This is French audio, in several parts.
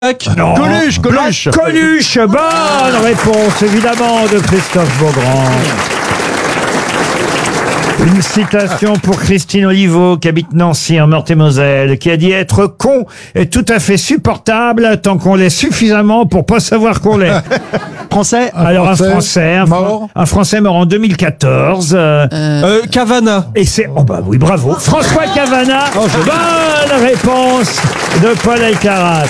Non. Coluche. Coluche, bonne réponse évidemment de Christophe Beaugrand. Une citation pour Christine Oliveau, qui habite Nancy, en Meurthe-et-Moselle, qui a dit « Être con est tout à fait supportable tant qu'on l'est suffisamment pour pas savoir qu'on l'est. » Français. Alors un Français mort. Un Français mort en 2014. Cavana. Et c'est... Oh bah oui, bravo. François Cavana. Bonne réponse de Paul Elkarat.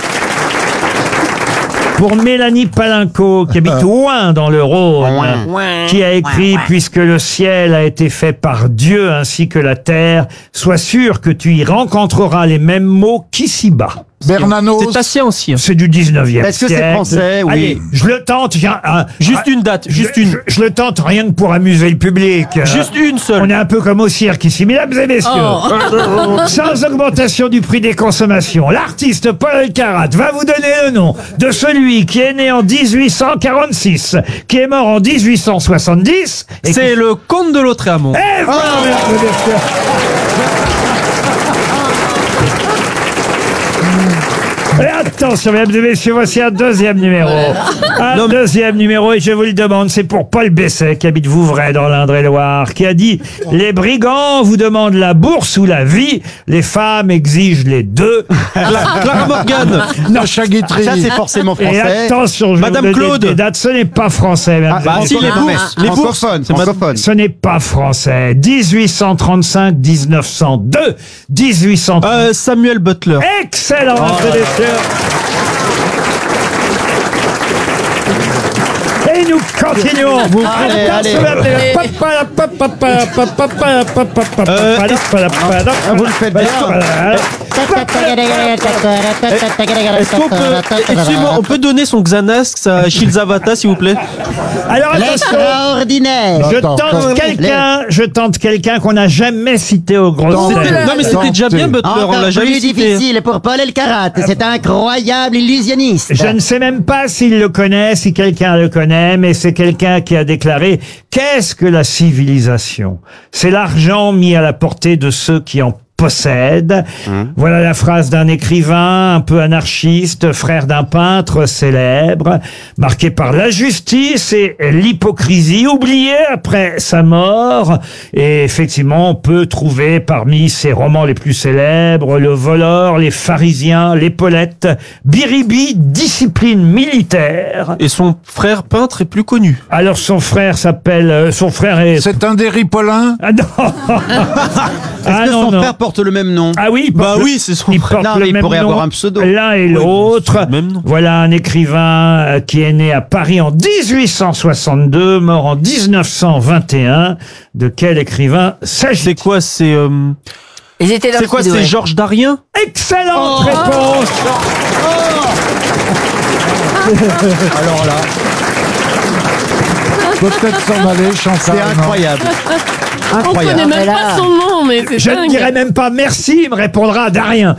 Pour Mélanie Palinco, qui habite Ouin dans le Rhône, qui a écrit « Puisque le ciel a été fait par Dieu ainsi que la terre, sois sûr que tu y rencontreras les mêmes mots qu'ici-bas. » Bernanos. C'est assez ancien. C'est du 19e siècle. Est-ce que c'est français? Oui. Allez, je le tente. Juste une date, juste une. Je le tente rien que pour amuser le public. Juste une seule. On est un peu comme au cirque ici, mesdames et messieurs. Sans augmentation du prix des consommations, l'artiste Paul Elkarat va vous donner le nom de celui qui est né en 1846, qui est mort en 1870. C'est le comte de Lautréamont. Et voilà, mesdames et messieurs. Et attention, mesdames et messieurs, voici un deuxième numéro. Deuxième numéro, et je vous le demande, c'est pour Paul Besset, qui habite Vouvray, dans l'Indre-et-Loire, qui a dit « Les brigands vous demandent la bourse ou la vie, les femmes exigent les deux. » Clara Morgan. Non, Chaguetterie. Ça, c'est forcément et français. attention, je Madame vais vous donner Claude. des dates, ce n'est pas français. mesdames et messieurs. si, les bourses. Les bourses. Francophone. Ce n'est pas français. 1835-1902. 1800. Samuel Butler. Excellent, mesdames et messieurs. Et nous continuons. Allez. Vous le faites bien. Est-ce qu'on peut, excusez-moi, on peut donner son Xanax à Shilzavata, s'il vous plaît? Alors attention, L'extraordinaire. je tente quelqu'un qu'on n'a jamais cité au gros Non, mais c'était déjà bien Butler, on Encore l'a jamais plus cité. difficile pour Paul Elkarat. C'est un incroyable illusionniste. Je ne sais même pas s'il le connaît, si quelqu'un le connaît, mais c'est quelqu'un qui a déclaré « Qu'est-ce que la civilisation ? C'est l'argent mis à la portée de ceux qui en possèdent. » Voilà la phrase d'un écrivain un peu anarchiste, frère d'un peintre célèbre, marqué par la justice et l'hypocrisie, oublié après sa mort. Et effectivement, on peut trouver parmi ses romans les plus célèbres Le Voleur, Les Pharisiens, L'Épaulette, Biribi, Discipline militaire. Et son frère peintre est plus connu. Alors son frère s'appelle... son frère est... C'est un des Ripollins. Ah non. Est-ce que son frère porte le même nom? Ah oui, Bah oui, c'est son il frère. porte Non, le mais il même pourrait nom, avoir un pseudo. l'un et l'autre. c'est le même nom. Voilà un écrivain qui est né à Paris en 1862, mort en 1921. De quel écrivain s'agit-il? C'est quoi, c'est Ils étaient dans c'est quoi, c'est Georges Darien? Excellente réponse. Alors là. Peut-être s'en aller, Chantal. C'est incroyable. On connaît Incroyable. même pas son nom, mais c'est Je ne dingue. dirai même pas merci, il me répondra Darien.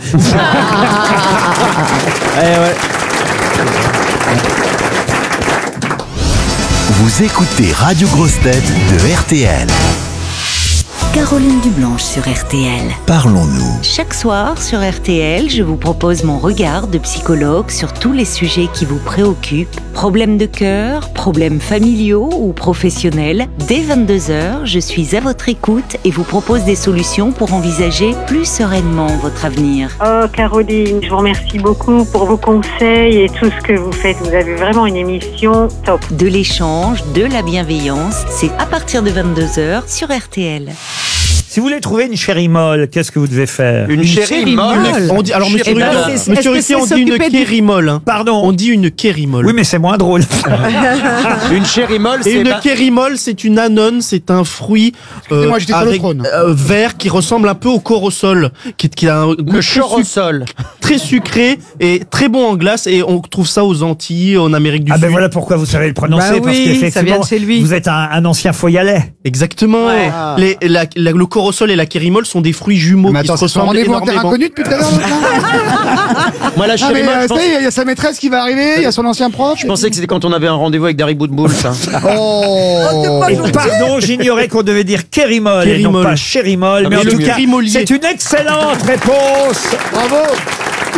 Vous écoutez Radio Grosse Tête de RTL. Caroline Dublanche sur RTL. Parlons-nous. Chaque soir sur RTL, je vous propose mon regard de psychologue sur tous les sujets qui vous préoccupent. Problèmes de cœur, problèmes familiaux ou professionnels. Dès 22h, je suis à votre écoute et vous propose des solutions pour envisager plus sereinement votre avenir. Oh Caroline, je vous remercie beaucoup pour vos conseils et tout ce que vous faites. Vous avez vraiment une émission top. De l'échange, de la bienveillance, c'est à partir de 22h sur RTL. Si vous voulez trouver une chérie molle, qu'est-ce que vous devez faire? Une chérie molle. On dit, alors, monsieur Ruquier, on dit une kérimole. Hein. Pardon. On dit une kérimole. Oui, mais c'est moins drôle. Une chérie molle, Et c'est... une kérimole, c'est une anone, c'est un fruit Moi, j'étais sur le trône. vert qui ressemble un peu au corosol, qui a un goût Le chorosol. très sucré et très bon en glace, et on trouve ça aux Antilles, en Amérique du Ah Sud. ben voilà pourquoi vous savez le prononcer, Bah parce oui, qu'effectivement, ça vient de chez lui. vous êtes un ancien foyalais. Exactement. Ouais. Le corosol et la kérimole sont des fruits jumeaux Mais qui attends, se c'est son ressemblent rendez-vous en terre énormément. inconnue depuis tout à l'heure. Moi, la Ah, chérie mais molle, je pense- il y a sa maîtresse qui va arriver, il y a son ancien prof. je pensais que c'était quand on avait un rendez-vous avec Dari Boudboul, ça. Oh. Et pardon, j'ignorais qu'on devait dire kérimol et non Kérimol. pas chérimol. Mais Ah, en mais tout le cas, kérimolier. c'est une excellente réponse. Bravo.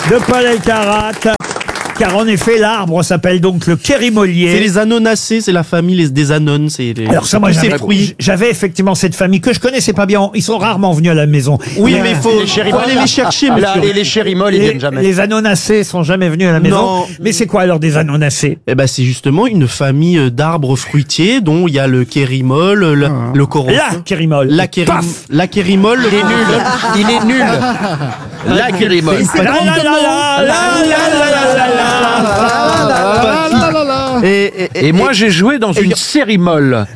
de Paul Elkarat. Car en effet, l'arbre s'appelle donc le kérimolier. C'est les anonacées, c'est la famille des anones. Alors ça, moi, j'avais effectivement cette famille que je connaissais pas bien. Ils sont rarement venus à la maison. Oui, mais il faut aller les chercher, monsieur. Et les chérimoles, ils viennent jamais. Les anonacées sont jamais venus à la maison. Non. Mais c'est quoi alors des anonacées? Eh ben, c'est justement une famille d'arbres fruitiers dont il y a le kérimol, le coron. La kérimole. La kérimole. Il est nul. Il est nul. La kérimole. Et moi, j'ai joué dans une série molle.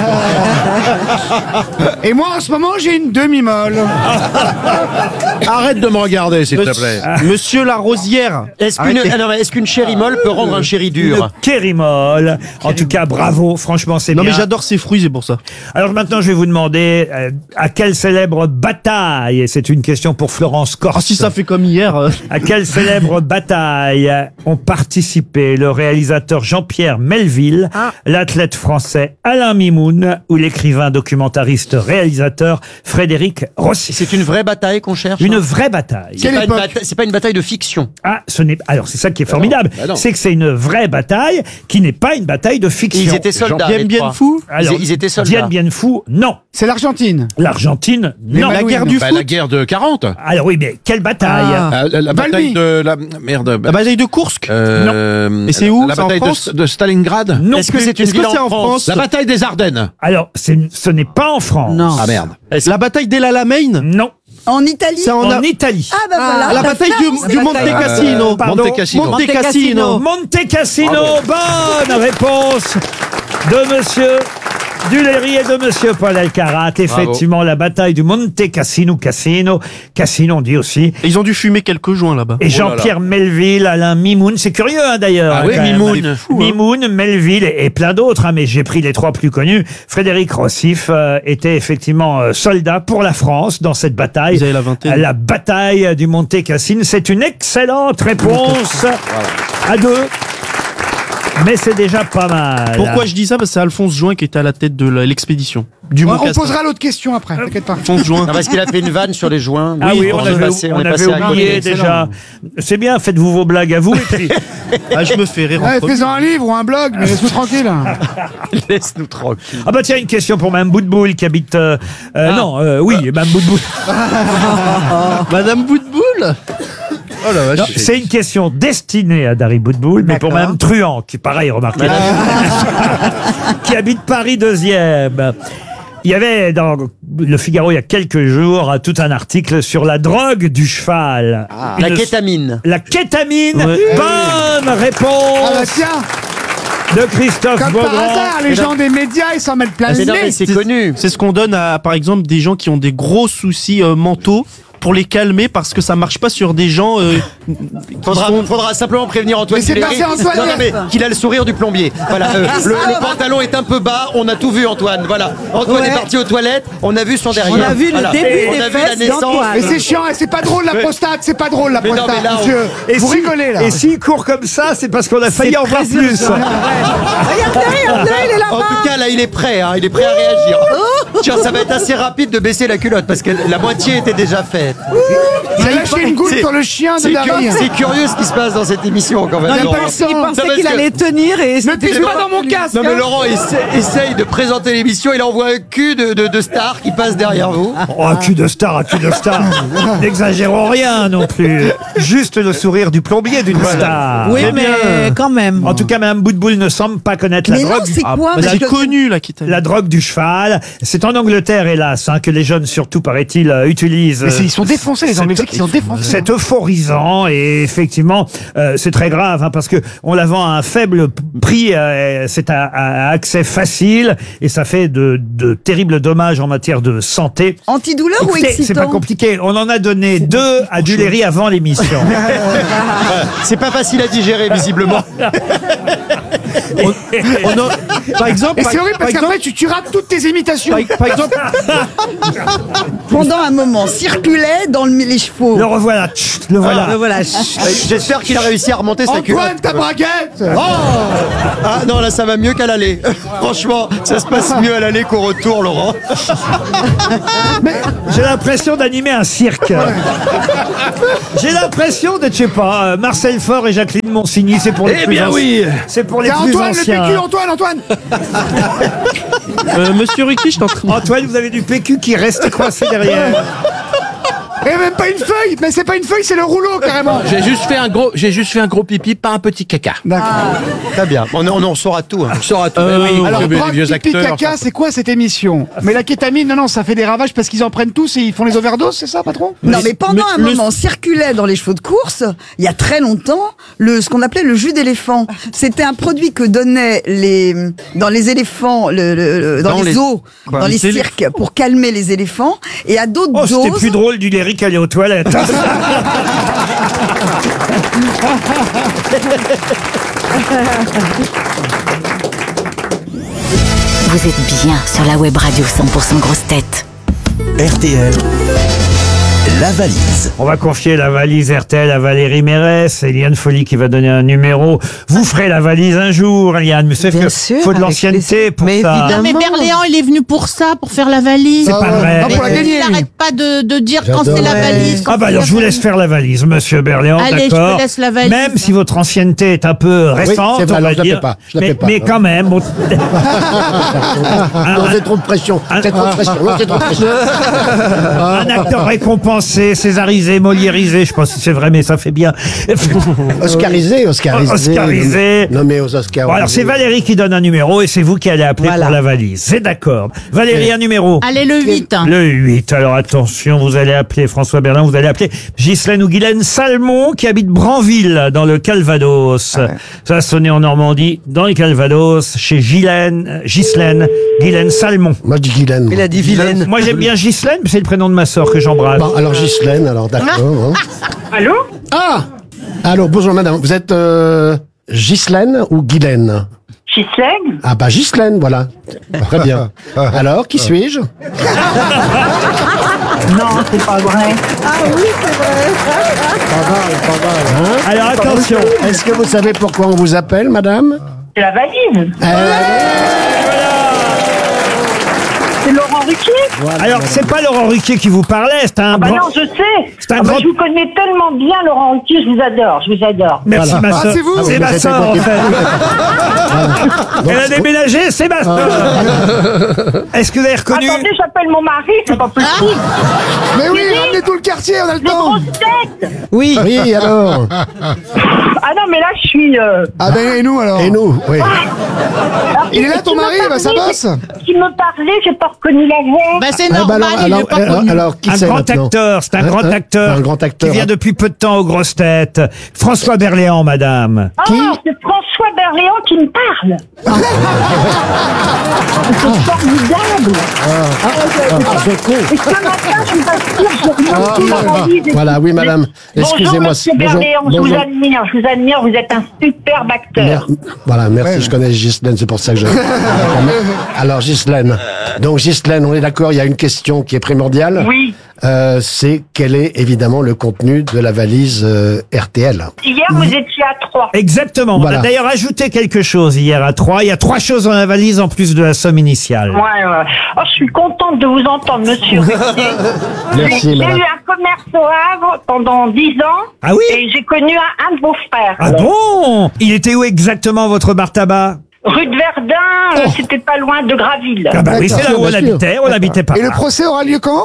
Et moi, en ce moment, j'ai une demi-molle. Arrête de me regarder, s'il te plaît. Monsieur Larosière. Est-ce qu'une chéri molle peut rendre un chéri dur? Le kérimol. En tout cas, bravo. Franchement, c'est bien. Non, mais j'adore ces fruits, c'est pour ça. Alors maintenant, je vais vous demander à quelle célèbre bataille, et c'est une question pour Florence Corse. Ah, si ça fait comme hier. À quelle célèbre bataille ont participé le réalisateur Jean-Pierre Melville, l'athlète français Alain Mimoun ou l'écrivain documentariste réalisateur Frédéric Rossi? C'est une vraie bataille qu'on cherche. Une vraie bataille. C'est pas une bataille de fiction. Ah, alors c'est ça qui est formidable, non. c'est que c'est une vraie bataille qui n'est pas une bataille de fiction. Ils étaient soldats. Bien fou. Alors, Ils étaient soldats. Bien fou, non. C'est l'Argentine. L'Argentine, non. La guerre du foot. La guerre de 40. Alors oui, mais quelle bataille? La bataille de la merde. La bataille de Kursk. Et c'est où? La C'est en bataille France de Stalingrad. Non. Est-ce que c'est une ville en France? La bataille des Ardennes. Alors, ce n'est pas en France. Non. Ah merde. La bataille d'El Alamein. Non. En Italie. C'est En Italie. Ah bah voilà. La bataille du Monte Cassino. Pardon. Monte Cassino. Monte Cassino. Monte Cassino. Bonne réponse de monsieur Duléry et de monsieur Paul Elkarat. Effectivement, la bataille du Monte Cassino. Cassino, on dit aussi. Et ils ont dû fumer quelques joints là-bas. Et Jean-Pierre Melville, Alain Mimoun, c'est curieux d'ailleurs. Ah oui, quand même. Mimoun. Mimoun, Melville et plein d'autres, mais j'ai pris les trois plus connus. Frédéric Rossif était effectivement soldat pour la France dans cette bataille. Vous avez la vingtaine. La bataille du Monte Cassino. C'est une excellente réponse à deux. Mais c'est déjà pas mal. Pourquoi je dis ça? Parce que c'est Alphonse Join qui était à la tête de l'expédition. On posera l'autre question après, t'inquiète pas. Alphonse Join. Non, parce qu'il a fait une vanne sur les joints. Ah oui, on avait oublié déjà. C'est bien, faites-vous vos blagues à vous. Et puis... je me fais rire. Fais-en un livre ou un blog, mais laisse-nous tranquille. Laisse-nous tranquille. Ah bah tiens, une question pour Mme Boutboul qui habite... Mme Boutboul. Madame Boutboul. Oh la vache. C'est une question destinée à Dari Boutboul, mais pour Mme Truand, qui pareil, remarquez, qui habite Paris 2e. Il y avait dans Le Figaro il y a quelques jours tout un article sur la drogue du cheval. La kétamine. La kétamine. Bonne réponse. Ah bah tiens. De Christophe Comme Beaugrand. par hasard, les gens des médias, ils s'en mettent plein le nez. C'est connu. C'est ce qu'on donne à, par exemple, des gens qui ont des gros soucis mentaux. Pour les calmer parce que ça marche pas sur des gens. Faudra simplement prévenir Antoine. Mais c'est passé Antoine. Non, mais qu'il a le sourire du plombier. Voilà. Le pantalon est un peu bas. On a tout vu, Antoine. Voilà. Antoine est parti aux toilettes. On a vu son derrière. On a vu le début des fesses d'Antoine. Mais c'est chiant, c'est pas drôle la prostate, c'est pas drôle la Mais non, prostate, mais là, monsieur. Vous rigolez là. Et s'il court comme ça, c'est parce qu'on a failli en voir plus. Regardez, il est là-bas. En tout cas, là, il est prêt. Il est prêt à réagir. Tiens, ça va être assez rapide de baisser la culotte parce que la moitié était déjà faite. Il a lâché une goutte sur le chien de Dari. C'est curieux ce qui se passe dans cette émission quand même. Il pensait qu'il allait tenir et... Ne touche pas dans mon casque. Non mais Laurent essaye de présenter l'émission, il envoie un cul de star qui passe derrière vous. Oh, un cul de star. N'exagérons rien non plus. Juste le sourire du plombier d'une star. Oui, mais quand même. En tout cas, Mme Boutboul ne semble pas connaître la Mais non, drogue. c'est quoi? C'est connu la kétamine. La drogue du cheval. C'est en Angleterre, hélas, que les jeunes, surtout, paraît-il, utilisent. Mais ils sont défoncés, les Anglais qui sont défoncés. C'est euphorisant et effectivement, c'est très grave parce que on la vend à un faible prix. C'est à accès facile et ça fait de terribles dommages en matière de santé. Antidouleur ou Écoutez, excitant? c'est pas compliqué. On en a donné 2 à Duléry avant l'émission. C'est pas facile à digérer visiblement. Par exemple, Et c'est horrible parce qu'après tu rates toutes tes imitations. par exemple, Pendant un moment, circulait dans les chevaux. Le revoilà. Tch, le voilà. Le voilà. J'espère qu'il a réussi à remonter sa culotte. Antoine, ta braguette. Ah non, là ça va mieux qu'à l'aller. Franchement, ça se passe mieux à l'aller qu'au retour, Laurent. J'ai l'impression d'animer un cirque. J'ai l'impression d'être, je sais pas, Marcel Faure et Jacqueline Monsigny, c'est pour les plus anciens. C'est pour les C'est plus Antoine le anciens. PQ, Antoine. Monsieur Ruquier, je t'en prie. Antoine, vous avez du PQ qui reste coincé derrière. Et même pas une feuille, mais c'est pas une feuille, c'est le rouleau carrément. J'ai juste fait un gros pipi, pas un petit caca. D'accord. Très bien, on saura tout. Hein. On saura tout. Alors, les drogue, vieux pipi, acteurs. caca, c'est quoi cette émission? Mais la kétamine, non, ça fait des ravages parce qu'ils en prennent tous et ils font les overdoses, c'est ça, patron? Non, mais pendant un moment, circulait dans les chevaux de course, il y a très longtemps, ce qu'on appelait le jus d'éléphant. C'était un produit que donnaient dans les éléphants, dans les zoos, dans les cirques, pour calmer les éléphants. Et à d'autres Oh, c'était doses. plus drôle du Léric aller aux toilettes. Vous êtes bien sur la web radio 100% grosses têtes. RTL, la valise. On va confier la valise RTL à Valérie Mérès. Eliane Folly qui va donner un numéro. Vous ferez la valise un jour, Eliane. Mais c'est Bien que sûr, faut de avec l'ancienneté pour mais ça. évidemment. Mais Berléand, il est venu pour ça, pour faire la valise. C'est pas vrai. Non, pour la Mais gagner. il n'arrête pas de dire quand c'est la valise. quand Ah bah c'est alors la je vous valise. laisse faire la valise, monsieur Berléand, Allez, je d'accord. te laisse la valise. Même si votre ancienneté est un peu récente, c'est vrai, on alors va je la dire. fais pas, je la fais pas. Mais quand même, bon, Non, c'est trop de pression. C'est trop de pression. Non, c'est trop de pression. un acteur récompensé, césarisé, moliérisé, je sais pas si c'est vrai, mais ça fait bien. Oscarisé. Oscarisé. Nommé aux Oscars. Bon, alors c'est Valérie qui donne un numéro et c'est vous qui allez appeler Voilà. pour la valise. C'est d'accord. Valérie, un numéro. Allez, le 8. Le 8. Alors attention, vous allez appeler François Berlin, vous allez appeler Ghislaine ou Guylaine Salmon qui habite Branville dans le Calvados. Ça a sonné en Normandie, dans le Calvados, chez Ghislaine Guylaine Salmon. Moi, je dis Guylaine. Il a dit vilaine. Moi j'aime bien Ghislaine, mais c'est le prénom de ma sœur que j'embrasse. Bon, alors Ghislaine, alors d'accord. hein. Allô? Ah allô, bonjour madame. Vous êtes Ghislaine ou Guylaine? Ghislaine? Ah bah Ghislaine, voilà. Très bien. Alors, qui suis-je? Non, c'est pas vrai. Ah oui, c'est vrai. Alors attention. Est-ce que vous savez pourquoi on vous appelle, madame? C'est la valise. C'est Laurent Ruquier? Alors c'est pas Laurent Ruquier qui vous parlait, c'est un Bah grand... non, je sais. C'est un Ah bah, grand... je vous connais tellement bien, Laurent Ruquier, je vous adore, je vous adore. Merci Voilà. ma Ah, sœur. c'est vous? C'est Ah, ma vous sœur en êtes- fait. Elle a déménagé, c'est ma sœur. Est-ce que vous avez reconnu... Attendez, j'appelle mon mari, c'est pas possible. Mais oui, ramenez tout le quartier, on a le Les temps. grosses têtes. Oui. Oui, alors. Ah non, mais là, je suis... Ah ben et nous alors? Et nous, oui. Alors, Il est là ton qui me mari, bah ça parlait, bosse. Qui me parlait, j'ai pas reconnu la voix. Bah, c'est Ah, bah, normal, il est pas connu. alors, qui Un c'est grand maintenant? acteur, c'est un grand acteur, Un grand acteur. qui vient depuis peu de temps aux grosses têtes. François Berléand, madame. Ah, c'est François Berléand qui me parle. C'est formidable. C'est con. Et ce matin, je vous assure, je remonte tout la valise. et Voilà, tout. oui, madame. Bonjour, Excusez-moi. monsieur Berléand, je vous admire, vous êtes un superbe acteur. Voilà, merci, je connais Ghislaine, c'est pour ça que je... Alors, Ghislaine. Donc, Ghislaine, on est d'accord, il y a une question qui est primordiale. Oui. C'est quel est évidemment le contenu de la valise RTL. Hier, vous étiez à 3. Exactement. On Voilà. a d'ailleurs ajouté quelque chose hier à 3. Il y a 3 choses dans la valise en plus de la somme initiale. Ouais. Oh, je suis contente de vous entendre, monsieur Ruquier. Merci, J'ai madame. eu un commerce au Havre pendant 10 ans. Ah oui? Et j'ai connu un de vos frères. Ah bon? Il était où exactement votre bar tabac? Rue de Verdun, c'était pas loin de Graville. Ah bah oui, c'est là où on bien sûr. habitait. On habitait pas Et le là. procès aura lieu quand?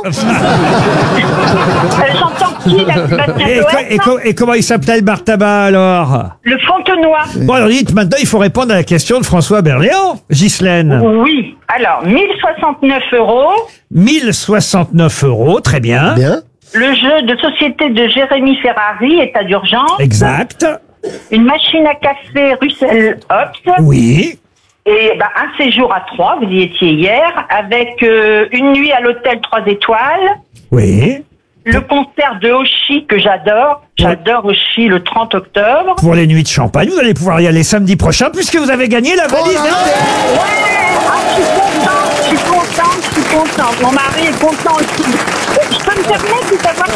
J'entends qui, la Sébastien Et comment il s'appelait le bar tabac alors? Le Fontenoy. Bon alors dites maintenant, il faut répondre à la question de François Berléand, Ghislaine. Oui. Alors, 1069 €. 1069 €, très bien. Bien. Le jeu de société de Jérémy Ferrari, état d'urgence. Exact. Une machine à café Russell Hobbs. Oui. Et un séjour à 3, vous y étiez hier, avec une nuit à l'hôtel 3 étoiles, Oui. le concert de Oshi que j'adore. J'adore Oshi le 30 octobre. Pour les nuits de Champagne, vous allez pouvoir y aller samedi prochain puisque vous avez gagné la valise. Je suis contente. Mon mari est content aussi. Je peux me permettre de savoir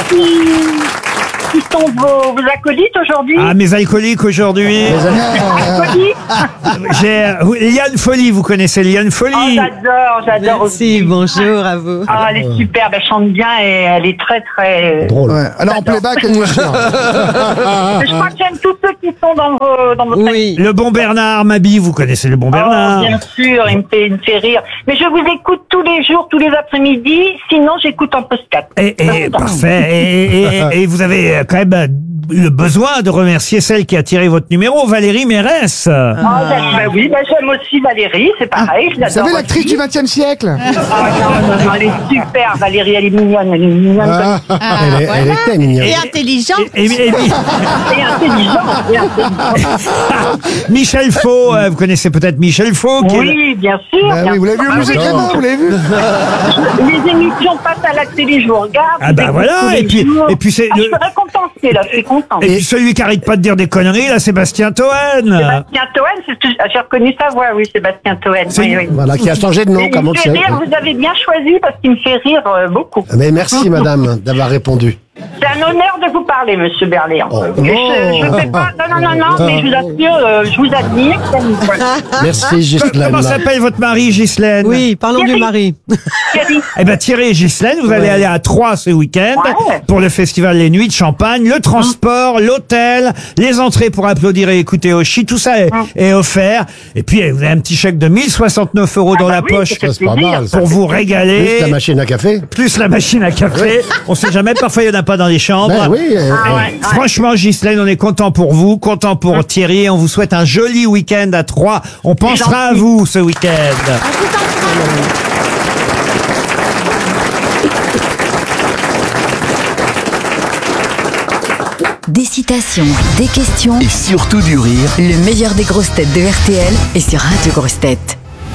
qui sont vos acolytes aujourd'hui? Ah, mes alcooliques aujourd'hui. Alcooliques? J'ai Liane Folly, vous connaissez Liane Folly? Oh, j'adore aussi. Bonjour à vous. Ah, elle est superbe, elle chante bien et elle est très très Drôle. Ouais. Alors en playback, elle nous Je crois que j'aime tous ceux qui sont dans votre Oui. Le bon Bernard Mabie, vous connaissez le bon Bernard? Bien sûr, il me fait rire. Mais je vous écoute tous les jours, tous les après-midi. Sinon, j'écoute en podcast. Parfait. Et vous avez quand même le besoin de remercier celle qui a tiré votre numéro, Valérie Mérès. Oui, j'aime aussi Valérie, c'est pareil. Vous savez, l'actrice du XXe siècle. Non, elle est super, Valérie, elle est mignonne. Elle est mignonne. Elle était mignonne. Et intelligente. Et intelligente. Michel Faux, vous connaissez peut-être Michel Faux? Oui, bien sûr. Oui, vous l'avez vu au musée Clément, vous l'avez vu? Les émissions passent à la télé, je vous regarde. Ah bah voilà, et puis c'est je suis récompensée, là, je suis contente. Et puis celui qui arrête pas de dire des conneries, là, Sébastien Toen. Sébastien Toen, j'ai reconnu sa voix, oui, Sébastien Toen. Oui. Voilà, qui a changé de nom, comme on le sait. Vous avez bien choisi parce qu'il me fait rire beaucoup. Mais merci, madame, d'avoir répondu. C'est un honneur de vous parler, monsieur Berléand. Je fais pas. Non, mais je vous assure, je vous admire. Merci, Ghislaine. Comment s'appelle votre mari, Ghislaine? Oui, parlons du mari. Thierry. Eh ben Thierry et Ghislaine, vous allez aller à Troyes ce week-end pour le festival Les Nuits de Champagne, le transport, l'hôtel, les entrées pour applaudir et écouter Oshi, tout ça est offert. Et puis vous avez un petit chèque de 1069 € dans la poche C'est pas mal. pour vous régaler. Plus la machine à café. Plus la machine à café. On sait jamais, parfois il y en a pas dans les chambres. Ben oui. Franchement, Ghislaine, on est content pour vous, content pour Thierry, et on vous souhaite un joli week-end à Troyes. On pensera à vous ce week-end. Des citations, des questions, Et surtout du rire. le meilleur des grosses têtes de RTL est sur Radio Grosses Têtes.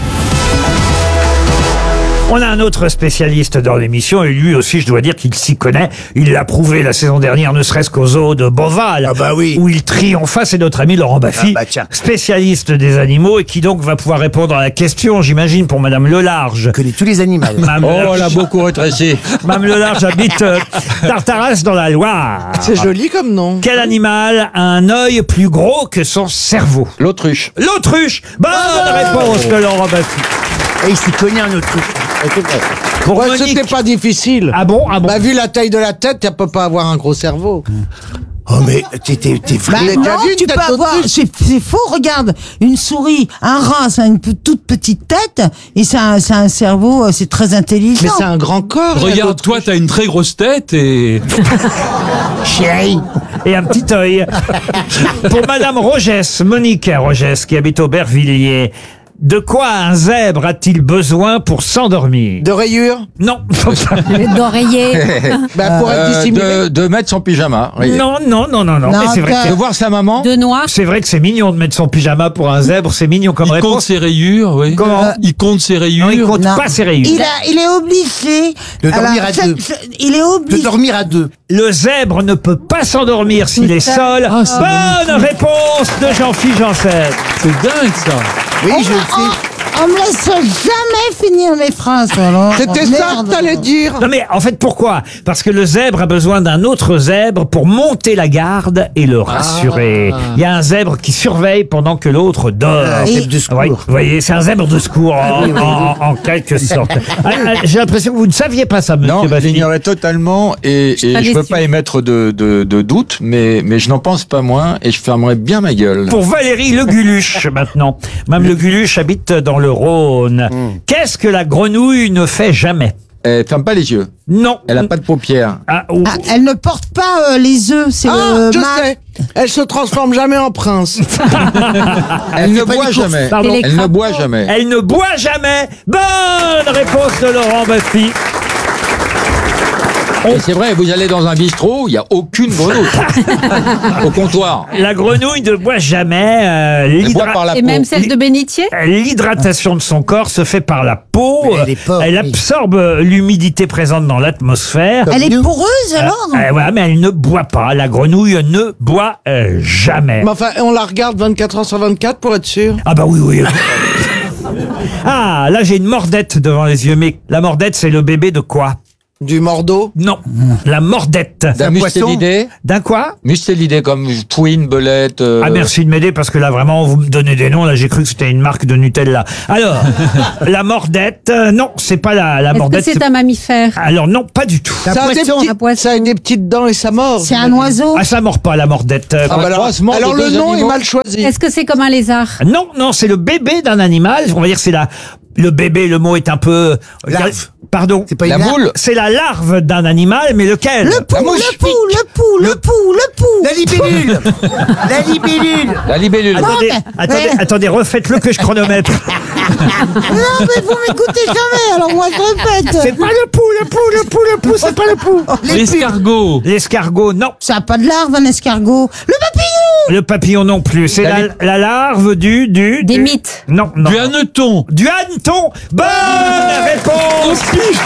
On a un autre spécialiste dans l'émission, et lui aussi, je dois dire qu'il s'y connaît. Il l'a prouvé la saison dernière, ne serait-ce qu'au zoo de Beauval, où il triompha. C'est notre ami Laurent Baffy, spécialiste des animaux, et qui donc va pouvoir répondre à la question, j'imagine, pour Madame Lelarge. Je connais tous les animaux. Oh, elle a beaucoup rétréci. Mme Lelarge habite Tartaras dans la Loire. C'est joli comme nom. Quel animal a un œil plus gros que son cerveau? L'autruche. L'autruche. Bonne réponse de Laurent Baffy. Et il s'y connaît un autruche. Pour Ouais, Monique. c'était pas difficile. Ah bon? Bah, vu la taille de la tête, elle peut pas avoir un gros cerveau. Oh, mais t'es Bah, Non, déjà vu une tu tête peux avoir. d'autruche? C'est faux. Regarde, une souris, un rat, ça a une toute petite tête et ça a un cerveau. C'est très intelligent. Mais c'est un grand corps. Regarde, toi, t'as une très grosse tête et... Chérie. Et un petit œil. Pour Madame Rogès, Monique Rogès, qui habite Aubervilliers. De quoi un zèbre a-t-il besoin pour s'endormir? De rayures? Non. D'oreiller. Bah, pour être dissimulé. De mettre son pyjama. voyez. Non. Mais c'est vrai De voir sa maman. De noix. c'est vrai que c'est mignon de mettre son pyjama pour un zèbre. C'est mignon comme Il compte réponse. ses rayures, oui. Comment? Il compte ses rayures. Non, il compte Non. pas ses rayures. Il est obligé. De dormir à deux. Il est De obligé. dormir à deux. Le zèbre ne peut pas s'endormir s'il est seul. Bonne réponse de Jean-Philippe Janssen. C'est dingue, ça. Oui, je le sais. On me laisse jamais finir mes phrases. Alors. C'était Oh, ça merde. que t'allais dire. Non mais en fait pourquoi? Parce que le zèbre a besoin d'un autre zèbre pour monter la garde et le rassurer. Il y a un zèbre qui surveille pendant que l'autre dort. Un zèbre de secours. Ouais, vous voyez, c'est un zèbre de secours en quelque sorte. J'ai l'impression que vous ne saviez pas ça, monsieur Non, je Baffy. l'ignorais totalement et je ne veux pas émettre de doute, mais je n'en pense pas moins et je fermerai bien ma gueule. Pour Valérie Le Guluche maintenant. Mme Le Guluche habite dans le Rhône. Qu'est-ce que la grenouille ne fait jamais? Elle ferme pas les yeux. Non. Elle a pas de paupières. Ah, elle ne porte pas les œufs. C'est Je sais. Elle se transforme jamais en prince. Elle ne boit jamais. Pardon. Elle ne boit jamais. Elle ne boit jamais. Bonne réponse de Laurent Baffy. Et c'est vrai, vous allez dans un bistrot, il n'y a aucune grenouille au comptoir. La grenouille ne boit jamais. Et même celle de bénitier? L'hydratation de son corps se fait par la peau. elle est pauvre, Elle absorbe l'humidité présente dans l'atmosphère. Elle est poreuse alors? Voilà, mais elle ne boit pas. La grenouille ne boit jamais. Mais enfin, on la regarde 24 heures sur 24 pour être sûr. Ah bah oui, oui. Ah, là j'ai une mordette devant les yeux, mais la mordette c'est le bébé de quoi? Du mordeau? Non, la mordette. D'un mustélidé? D'un quoi? Mustélidé comme Twin, Belette. Ah merci de m'aider parce que là vraiment vous me donnez des noms, là j'ai cru que c'était une marque de Nutella. Alors, la mordette, non, c'est pas la mordette. Est-ce que c'est un mammifère? Alors non, pas du tout. Ça a des petites dents et ça mord. C'est un oiseau? Ah ça mord pas la mordette. Ah, bah alors le nom est mal choisi. Est-ce que c'est comme un lézard? Non, non, c'est le bébé d'un animal, on va dire c'est le bébé, le mot est un peu... Larve. Pardon. C'est pas La une larve. boule. C'est la larve d'un animal, mais lequel? Le pou, le pou, le pou, le pou, le pou. La libellule. La libellule. La libellule. Attendez, refaites-le que je chronomètre. Non, mais vous m'écoutez jamais, alors moi je répète. C'est pas le pou, c'est pas le pou. L'escargot. L'escargot, non. Ça n'a pas de larve, un escargot. Le papillon. Le papillon non plus. C'est la larve Des mythes. Non, non. Du hanneton. Du hanneton. Bonne réponse.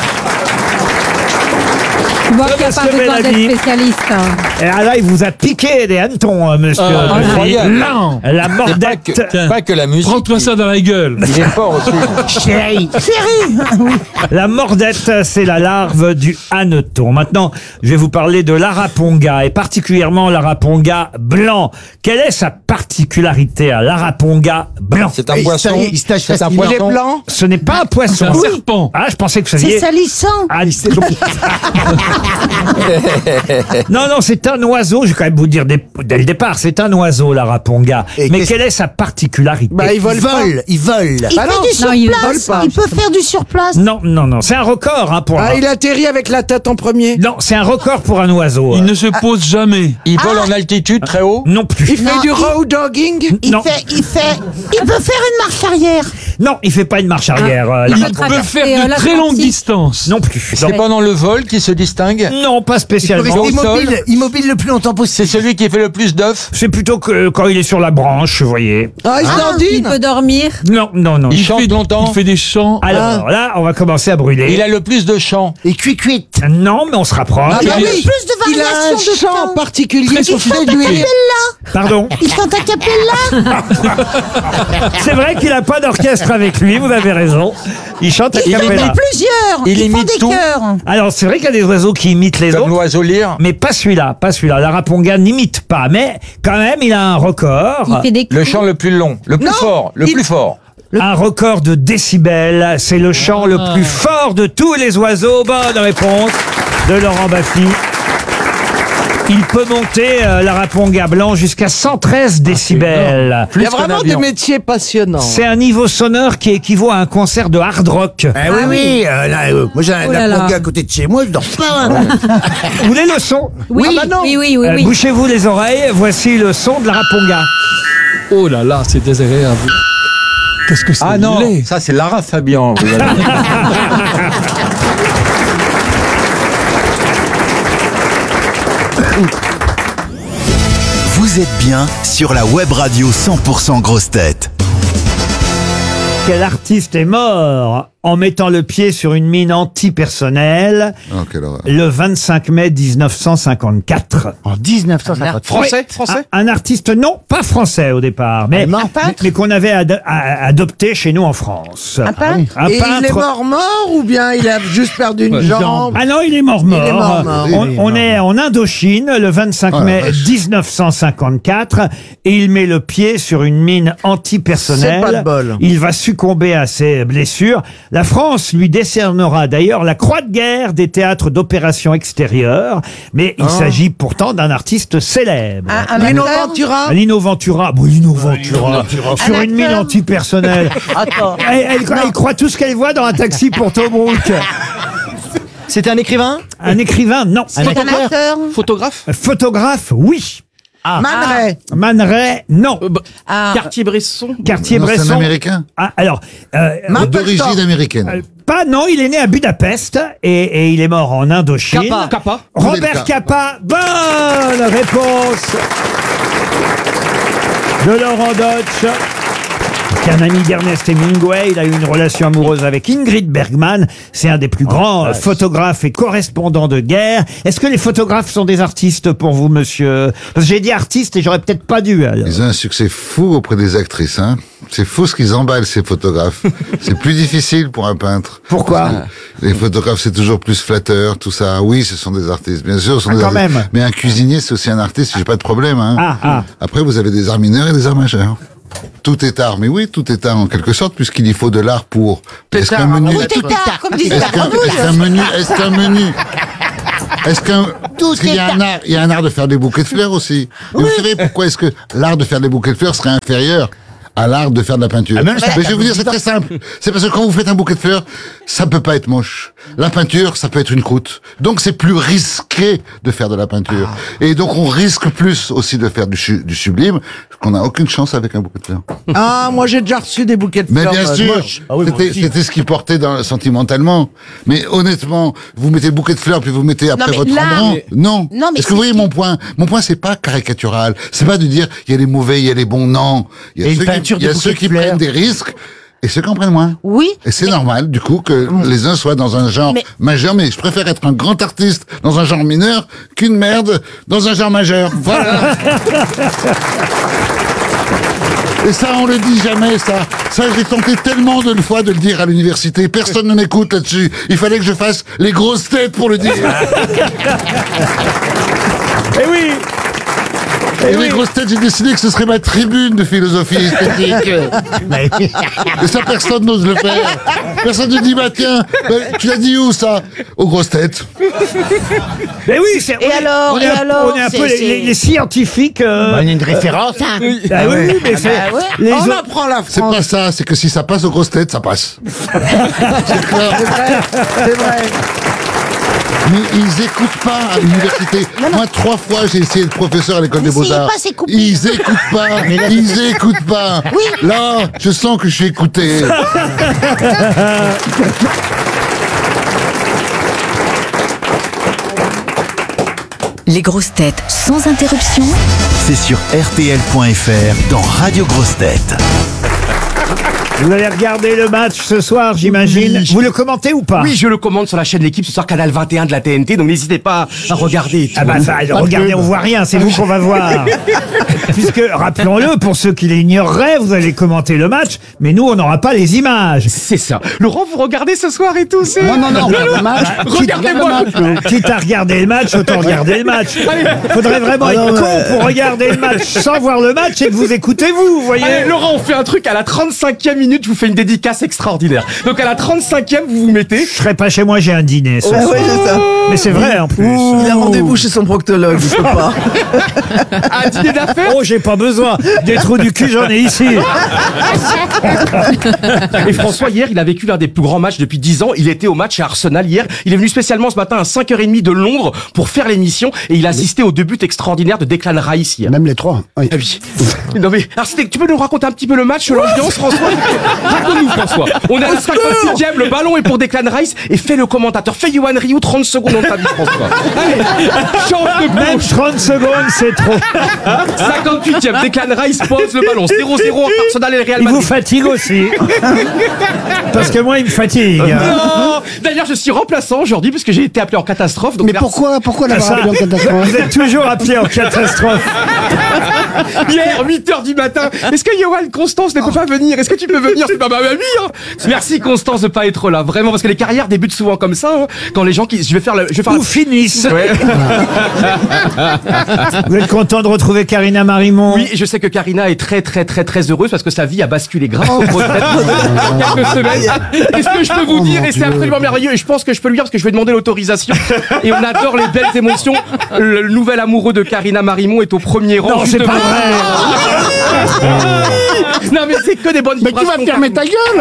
Tu vois qu'il n'y a pas besoin d'être spécialiste. Et là, il vous a piqué des hannetons, monsieur. Incroyable. Non. La mordette. Pas que la musique. Prends-toi ça dans la gueule. Il est fort aussi. Chérie. La mordette, c'est la larve du hanneton. Maintenant, je vais vous parler de l'araponga, et particulièrement l'araponga blanc. Quelle est sa particularité à l'araponga blanc? C'est un poisson. C'est un Il est poisson. blanc? Ce n'est pas un poisson. C'est un serpent. Ah, je pensais que vous C'est saviez. salissant. Ah, non, non, c'est un oiseau. Je vais quand même vous dire dès le départ, c'est un oiseau, l'araponga. Et Mais quelle est sa particularité? Bah, il vole pas. Il vole. Il Bah fait non. du Non, il surplace. vole pas. Il peut faire du surplace. Non, non, non. C'est un record hein, pour Ah, un... il atterrit avec la tête en premier. Non, c'est un record pour un oiseau. Il ne se pose jamais. Il vole en altitude très haut. Non plus. Il fait Non, du road dogging. Il Non. peut faire une marche arrière. Non, il fait pas une marche arrière. Il peut peut traverser, faire de très longues l'Atlantique. distances. Non plus. C'est pendant le vol qu'il se distingue. Non, pas spécialement. Au sol. Immobile le plus longtemps C'est possible. celui qui fait le plus d'œufs. C'est plutôt que quand il est sur la branche, vous voyez. Ah, il Il s'ordine. peut dormir. Non, non, non. Il chante fait, longtemps. Il fait des chants. Alors là, on va commencer à brûler. Il a le plus de chants. Et cuit. Non, mais on se rapproche. Ah, bah Il y a oui. plus de Il a variations un de chant chant. particulier Très pour sophistiqué. séduire. Pardon. Il chante à cappella. C'est vrai qu'il a pas d'orchestre avec lui, vous avez raison. Il chante à Il en cappella. a plusieurs. Il Ils font imite des tout. chœurs. Alors, c'est vrai qu'il y a des oiseaux qui imitent les Comme autres. l'oiseau lyre. Mais pas celui-là, pas celui-là. L'araponga n'imite pas, mais quand même, il a un record. Il fait des Le cris. chant le plus long, le plus fort, le plus fort. Un record de décibels. C'est le chant le plus fort de tous les oiseaux. Bonne réponse de Laurent Baffy. Il peut monter, l'araponga blanc, jusqu'à 113 décibels. Il y a vraiment des métiers passionnants. C'est un niveau sonore qui équivaut à un concert de hard rock. Ah oui. Moi j'ai Oh là un là. araponga à côté de chez moi, je dors pas. Vous voulez le son? Oui, Ah bah non. oui, oui, oui, oui. Bouchez-vous les oreilles, voici le son de l'araponga. Oh là là, c'est désagréable. Qu'est-ce que c'est? Ah non, laid. ça c'est Lara Fabian. Vous allez- Vous êtes bien sur la web radio 100% grosse tête. Quel artiste est mort en mettant le pied sur une mine antipersonnelle le 25 mai 1954? En 1950. Français? Un artiste, non, pas français au départ, mais qu'on avait adopté chez nous en France. Un peintre. Un Et il est peintre. mort ou bien il a juste perdu une jambe? Ah non, il est mort. Il est mort. On est en Indochine le 25 mai 1954 et il met le pied sur une mine antipersonnelle. C'est pas de bol. Il va succomber à ses blessures. La France lui décernera d'ailleurs la Croix de guerre des théâtres d'opérations extérieures, mais il s'agit pourtant d'un artiste célèbre. Lino Ventura? Lino Ventura, bon, Lino Ventura, sur Un une mine acteur. antipersonnelle. Attends. Elle croit tout ce qu'elle voit dans un taxi pour Tobruk. C'était un écrivain? Un écrivain, non. C'est un acteur. Photographe? Photographe, oui. Man Ray. Man Ray, non. Cartier-Bresson. Cartier-Bresson. C'est un Américain. Ah, alors. D'origine américaine. Pas, non, il est né à Budapest et il est mort en Indochine. Capa. Robert Capa. Bonne réponse de Laurent Deutsch. C'est un ami d'Ernest Hemingway. Il a eu une relation amoureuse avec Ingrid Bergman. C'est un des plus grands photographes et correspondants de guerre. Est-ce que les photographes sont des artistes pour vous, monsieur? Parce que j'ai dit artiste et j'aurais peut-être pas dû. Alors. Ils ont un succès fou auprès des actrices. Hein. C'est fou ce qu'ils emballent, ces photographes. C'est plus difficile pour un peintre. Pourquoi? Les photographes, c'est toujours plus flatteur, tout ça. Oui, ce sont des artistes. Bien sûr, ce sont des quand artistes. même. Mais un cuisinier, c'est aussi un artiste. J'ai pas de problème. Hein. Après, vous avez des arts mineurs et des arts majeurs. Tout est art, mais oui, tout est art en quelque sorte, puisqu'il y faut de l'art pour. Est-ce qu'un menu, parce qu'il y a un art, il y a un art de faire des bouquets de fleurs aussi. Oui. Vous savez pourquoi est-ce que l'art de faire des bouquets de fleurs serait inférieur à l'art de faire de la peinture? Mais je vais vous dire, c'est très simple. C'est parce que quand vous faites un bouquet de fleurs, ça peut pas être moche. La peinture, ça peut être une croûte. Donc c'est plus risqué de faire de la peinture. Et donc on risque plus aussi de faire du sublime, qu'on n'a aucune chance avec un bouquet de fleurs. Ah, moi j'ai déjà reçu des bouquets de Mais fleurs. bien sûr, c'était ce qui portait sentimentalement. Mais honnêtement, vous mettez le bouquet de fleurs puis vous mettez après votre rembrandt. Non. Est-ce que vous voyez mon point? Mon point, c'est pas caricatural. C'est pas de dire il y a les mauvais, il y a les bons. Non. Il y a ceux qui prennent des risques. Et ceux qui en prennent moins. Oui. Et c'est normal, du coup, que les uns soient dans un genre majeur, mais je préfère être un grand artiste dans un genre mineur qu'une merde dans un genre majeur. Voilà. Et ça, on le dit jamais, ça. Ça, j'ai tenté tellement de fois de le dire à l'université. Personne ne m'écoute là-dessus. Il fallait que je fasse les grosses têtes pour le dire. Eh oui! Et les grosses têtes, j'ai décidé que ce serait ma tribune de philosophie esthétique. Et ça, personne n'ose le faire. Personne ne dit, bah tiens, tu l'as dit où ça? Aux grosses têtes. Mais oui, c'est. Alors, on est un peu les scientifiques. On a une référence. Ah oui, mais c'est. On apprend la France. C'est pas ça, c'est que si ça passe aux grosses têtes, ça passe. C'est clair. C'est vrai. Mais ils écoutent pas à l'université. Moi, 3 fois, j'ai essayé de professeur à l'école des Beaux-Arts. Ils écoutent pas. Ils écoutent pas. Oui. Là, je sens que je suis écouté. Les grosses têtes sans interruption. C'est sur RTL.fr dans Radio Grosses Têtes. Vous allez regarder le match ce soir, j'imagine. Vous le commentez ou pas? Oui, je le commente sur la chaîne L'Équipe ce soir, canal 21 de la TNT, donc n'hésitez pas à regarder. Ah bah ça, regardez, on voit rien, c'est vous qu'on va voir. Puisque, rappelons-le, pour ceux qui l'ignoreraient, vous allez commenter le match, mais nous, on n'aura pas les images. C'est ça. Laurent, vous regardez ce soir et tout, c'est... Non, le match. Regardez-moi. Quitte à regarder le match, autant regarder le match. Faudrait vraiment être con pour regarder le match sans voir le match et de vous écouter vous voyez. Allez, Laurent, on fait un truc à la 35e minute, je vous fais une dédicace extraordinaire. Donc à la 35e, vous vous mettez... Je serai pas chez moi, j'ai un dîner ce soir. Ouais, c'est ça. Mais c'est vrai en plus. Il a rendez-vous chez son proctologue, je sais pas. Un dîner d'affaires. Oh, j'ai pas besoin. Des trous du cul, j'en ai ici. Et François, hier, il a vécu l'un des plus grands matchs depuis 10 ans. Il était au match à Arsenal hier. Il est venu spécialement ce matin à 5h30 de Londres pour faire l'émission et il a assisté au début extraordinaire de Declan Rice hier. Même les 3. Oui. Ah oui. Non mais, alors tu peux nous raconter un petit peu le match, l'ambiance, François? Raconte-nous, François. On est à la 58e, le ballon est pour Declan Rice et fais le commentateur. Fais Yohan Ryu 30 secondes dans ta vie, François. Allez, chante de Même gauche. 30 secondes, c'est trop. 58e, Declan Rice pose le ballon. 0-0 entre Arsenal et le Real Il Madrid. vous fatigue aussi. Parce que moi, il me fatigue. Non. D'ailleurs, je suis remplaçant aujourd'hui parce que j'ai été appelé en catastrophe. Donc Mais pourquoi l'avoir appelé en catastrophe? Vous êtes toujours appelé en catastrophe. Hier, 8h du matin. Est-ce que Yohan Constance ne peut pas venir? Est-ce que tu peux venir? C'est pas ma mamie, hein. Merci Constance de pas être là. Vraiment, parce que les carrières débutent souvent comme ça, hein. Quand les gens qui, je vais faire Ou finissent. Ouais. Vous êtes content de retrouver Karina Marimont? Oui, et je sais que Karina est très heureuse parce que sa vie a basculé grâce aux retraites en quelques semaines. Est-ce que je peux vous dire, et c'est absolument merveilleux, et je pense que je peux lui dire parce que je vais demander l'autorisation, et on adore les belles émotions, le nouvel amoureux de Karina Marimont est au premier rang. Non, c'est pas vrai. Non mais c'est que des bonnes Mais tu vibrations. vas fermer ta gueule.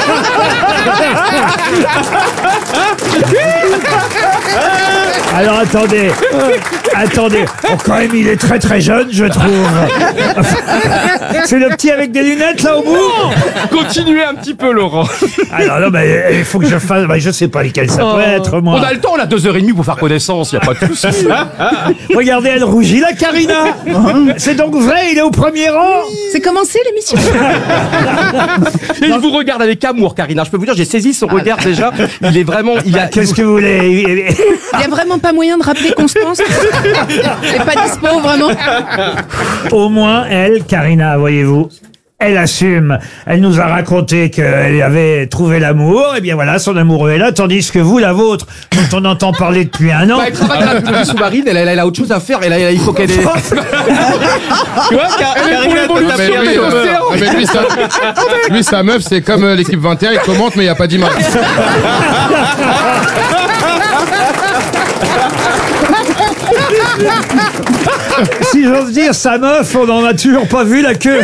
Alors attendez. Oh, quand même, il est très très jeune, je trouve. C'est le petit avec des lunettes là au bout. Continuez un petit peu, Laurent. Alors non, mais il faut que je fasse. Je sais pas lesquels ça peut être, moi. On a le temps, on a 2h30 pour faire connaissance, y a pas de souci. Regardez, elle rougit, la Karina. C'est donc vrai, il est au premier rang. C'est commencé l'émission. Et il vous regarde avec amour, Karina. Je peux vous dire, j'ai saisi son regard déjà. Il est vraiment. Qu'est-ce que vous voulez? Il y a vraiment pas moyen de rappeler Constance. Elle est pas dispo, vraiment. Au moins, elle, Karina, voyez-vous, elle assume. Elle nous a raconté qu'elle avait trouvé l'amour. Et bien voilà, son amoureux est là. Tandis que vous, la vôtre, dont on entend parler depuis un an. Bah, elle travaille dans la publicité sous-marine, elle a autre chose à faire. Il faut qu'elle ait. Tu vois, Karina, lui, sa meuf, c'est comme l'équipe 21, il commente, mais il n'y a pas d'image. Si j'ose dire, sa meuf, on n'en a toujours pas vu la queue.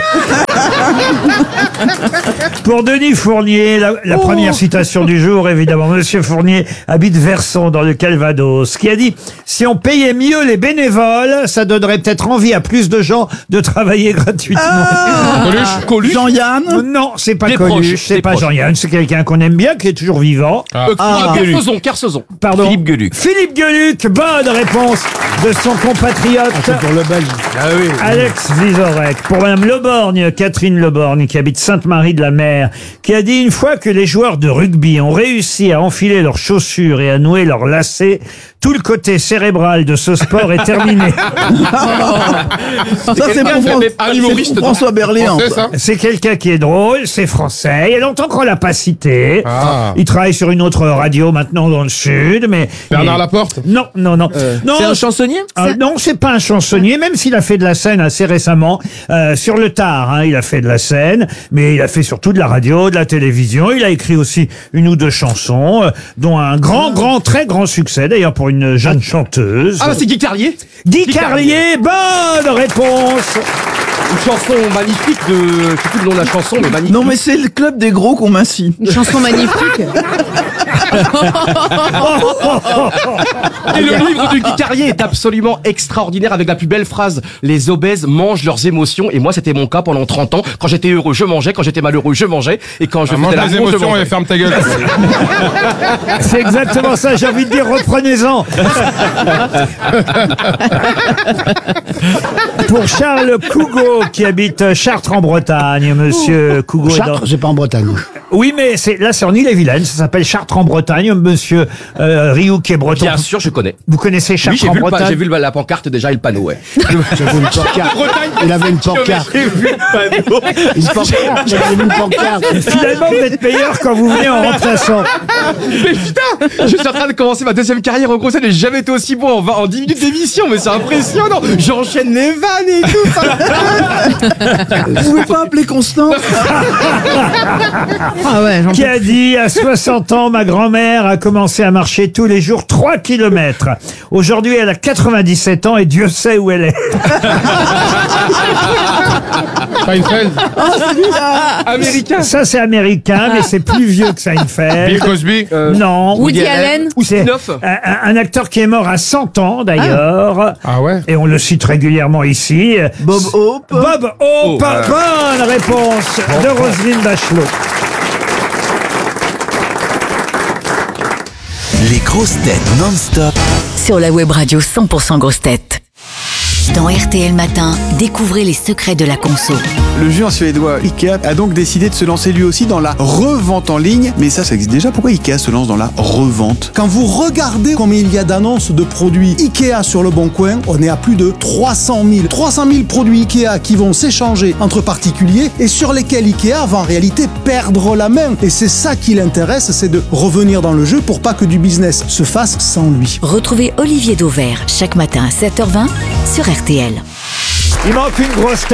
Pour Denis Fournier, la première citation du jour, évidemment. Monsieur Fournier habite Verson, dans le Calvados, qui a dit « Si on payait mieux les bénévoles, ça donnerait peut-être envie à plus de gens de travailler gratuitement. Coluche. Jean-Yann. Non, c'est pas Des Coluche, proches, c'est des pas proches. Jean-Yann, c'est quelqu'un qu'on aime bien, qui est toujours vivant. Kersozon. Pardon. Philippe Gueluc. Philippe Gueluc, bonne réponse de son compatriote. Pour le Belge. Alex Vizorek. Pour Madame Leborgne, Catherine Leborgne, qui habite Sainte-Marie-de-la-Mer, qui a dit une fois que les joueurs de rugby ont réussi à enfiler leurs chaussures et à nouer leurs lacets, tout le côté cérébral de ce sport est terminé. Ça, c'est pour François Berléand. Français, ça C'est quelqu'un qui est drôle, c'est français. Il y a longtemps qu'on l'a pas cité. Ah. Il travaille sur une autre radio maintenant dans le sud, mais... Bernard Laporte. Non. Non, C'est un chansonnier non, c'est pas un chansonnier, même s'il a fait de la scène assez récemment, sur le tard, hein, il a fait de la scène, mais il a fait surtout de la radio, de la télévision. Il a écrit aussi une ou deux chansons, dont un très grand succès, d'ailleurs, pour une jeune chanteuse. Ah bah c'est Guy Carlier. Guy Carlier, bonne réponse. Une chanson magnifique de. Je sais plus le nom de la chanson, mais magnifique. Non, mais c'est le club des gros qu'on m'incie. Une chanson magnifique. Et le livre de Guy Carlier est absolument extraordinaire avec la plus belle phrase. Les obèses mangent leurs émotions. Et moi, c'était mon cas pendant 30 ans. Quand j'étais heureux, je mangeais. Quand j'étais malheureux, je mangeais. Et quand je Mange faisais les l'amour, je émotions mangeais. et ferme ta gueule. C'est exactement ça, j'ai envie de dire, reprenez-en. Pour Charles Cougo, qui habite Chartres en Bretagne, monsieur Cougo. Chartres, c'est pas en Bretagne. Oui, mais là, c'est en Île-et-Vilaine, ça s'appelle Chartres en Bretagne, monsieur Rioux, qui est breton. Bien sûr, je connais. Vous connaissez Chartres Oui, en Bretagne? j'ai vu la pancarte déjà et le panneau, ouais. J'avais une pancarte. Il avait une pancarte. J'ai vu le panneau. Il avait une pancarte. Finalement, vous êtes meilleur quand vous venez en remplaçant. Mais putain, je suis en train de commencer ma deuxième carrière en gros, j'ai jamais été aussi bon en 10 minutes d'émission, mais c'est impressionnant. J'enchaîne les vannes et tout. Vous pouvez pas appeler Constance? Ah ouais, j'en Qui a dit, à 60 ans, ma grand-mère a commencé à marcher tous les jours 3 kilomètres. Aujourd'hui, elle a 97 ans et Dieu sait où elle est. Seinfeld. Américain. Ça, c'est américain, mais c'est plus vieux que Seinfeld. Bill Cosby. Non. Woody Allen. Ou C'est Spinoff. un acteur qui est mort à 100 ans, d'ailleurs. Ah ouais. Et on le cite régulièrement ici. Bob Hope. Bob Hope. Bonne réponse de Roselyne Bachelot. Les grosses têtes non-stop. Sur la web radio 100% grosses têtes. Dans RTL Matin, découvrez les secrets de la conso. Le géant suédois Ikea a donc décidé de se lancer lui aussi dans la revente en ligne. Mais ça existe déjà. Pourquoi Ikea se lance dans la revente? Quand vous regardez combien il y a d'annonces de produits Ikea sur le Bon Coin, on est à plus de 300 000. 300 000 produits Ikea qui vont s'échanger entre particuliers et sur lesquels Ikea va en réalité perdre la main. Et c'est ça qui l'intéresse, c'est de revenir dans le jeu pour pas que du business se fasse sans lui. Retrouvez Olivier Dauvert chaque matin à 7h20 sur RTL. Il manque une grosse tête.